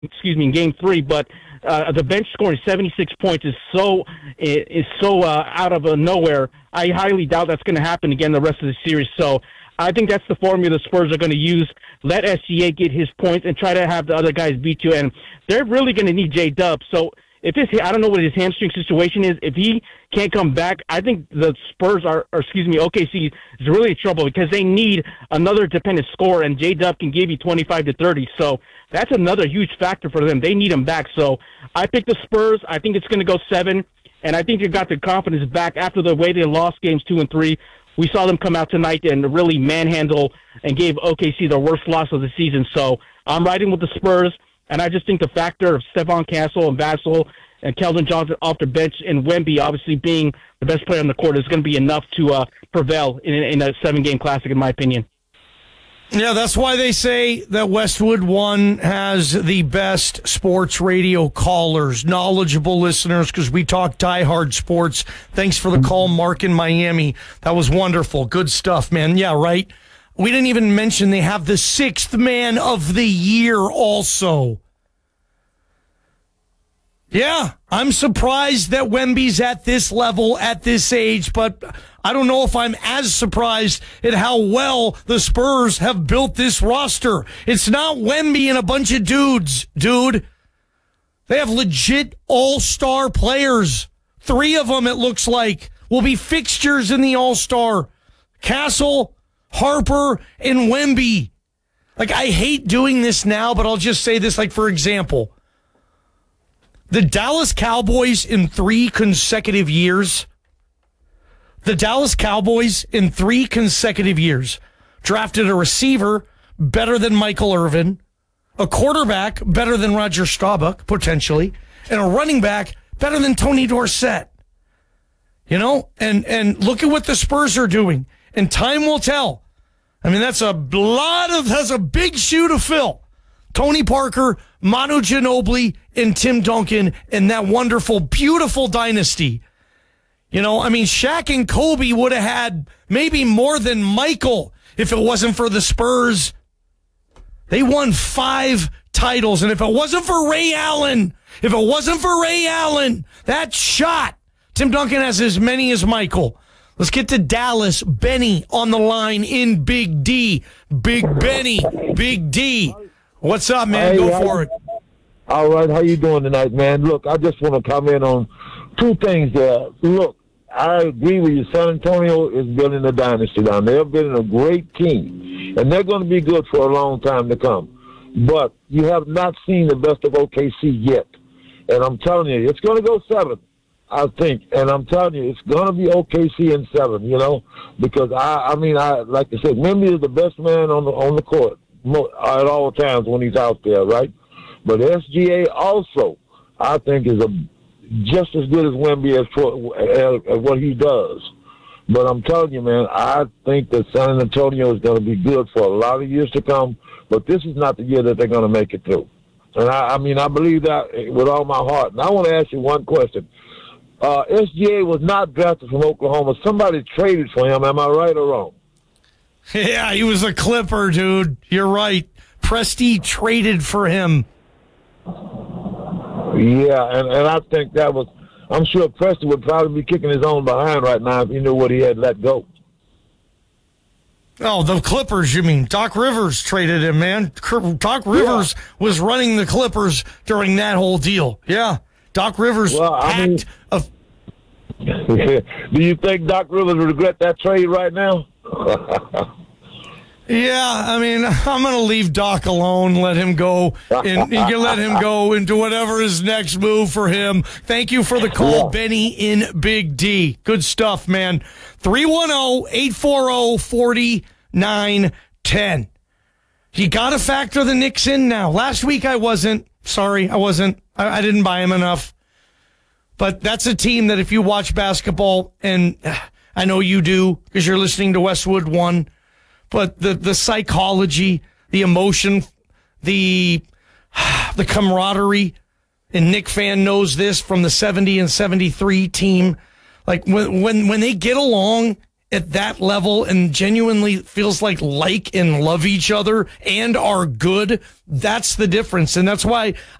in Game 3, but the bench scoring 76 points is so out of nowhere. I highly doubt that's going to happen again the rest of the series. So I think that's the formula the Spurs are going to use. Let SGA get his points and try to have the other guys beat you. And they're really going to need J-Dub. So if I don't know what his hamstring situation is. If he can't come back, I think the Spurs OKC is really in trouble because they need another dependent scorer, and J-Dub can give you 25 to 30. So that's another huge factor for them. They need him back. So I pick the Spurs. I think it's going to go 7, and I think they got their confidence back after the way they lost games 2 and 3. We saw them come out tonight and really manhandle and gave OKC their worst loss of the season. So I'm riding with the Spurs. And I just think the factor of Stephon Castle and Vassell and Keldon Johnson off the bench and Wemby obviously being the best player on the court is going to be enough to prevail in a 7-game classic, in my opinion. Yeah, that's why they say that Westwood One has the best sports radio callers, knowledgeable listeners, because we talk diehard sports. Thanks for the call, Mark in Miami. That was wonderful. Good stuff, man. Yeah, right. We didn't even mention they have the 6th man of the year also. Yeah, I'm surprised that Wemby's at this level at this age, but I don't know if I'm as surprised at how well the Spurs have built this roster. It's not Wemby and a bunch of dudes, dude. They have legit all-star players. 3 of them, it looks like, will be fixtures in the all-star. Castle, Harper, and Wemby. Like, I hate doing this now, but I'll just say this, like, for example, the Dallas Cowboys in 3 consecutive years, drafted a receiver better than Michael Irvin, a quarterback better than Roger Staubach, potentially, and a running back better than Tony Dorsett. You know, and look at what the Spurs are doing. And time will tell. I mean, that's a big shoe to fill. Tony Parker, Manu Ginobili, and Tim Duncan, and that wonderful, beautiful dynasty. You know, I mean, Shaq and Kobe would have had maybe more than Michael if it wasn't for the Spurs. They won 5 titles, and if it wasn't for Ray Allen, that shot, Tim Duncan has as many as Michael. Let's get to Dallas. Benny on the line in Big D. Big Benny, Big D. What's up, man? Go for it. All right, how you doing tonight, man? Look, I just want to comment on 2 things there. Look, I agree with you. San Antonio is building a dynasty down there. They're building a great team, and they're going to be good for a long time to come. But you have not seen the best of OKC yet. And I'm telling you, it's going to go 7. I think, and I'm telling you, it's going to be OKC in 7, you know, because I like I said, Wemby is the best man on the court at all times when he's out there, right? But SGA also, I think, is just as good as Wemby as what he does. But I'm telling you, man, I think that San Antonio is going to be good for a lot of years to come, but this is not the year that they're going to make it through. And I believe that with all my heart. And I want to ask you one question. SGA was not drafted from Oklahoma. Somebody traded for him. Am I right or wrong? Yeah, he was a Clipper, dude. You're right. Presti traded for him. Yeah, and I think that was... I'm sure Presti would probably be kicking his own behind right now if he knew what he had let go. Oh, the Clippers, you mean. Doc Rivers traded him, man. Doc Rivers was running the Clippers during that whole deal. Yeah. Doc Rivers Do you think Doc Rivers would regret that trade right now? Yeah, I mean, I'm going to leave Doc alone, let him go, and you can let him go into whatever is next move for him. Thank you for the call, Benny in Big D. Good stuff, man. 310-840-4910. You got to factor the Knicks in now. Last week I wasn't. Sorry, I wasn't. I didn't buy him enough. But that's a team that if you watch basketball, and I know you do because you're listening to Westwood One, but the psychology, the emotion, the camaraderie, and Knick fan knows this from the 70 and 73 team. Like when they get along at that level and genuinely feels like and love each other and are good, that's the difference. And that's why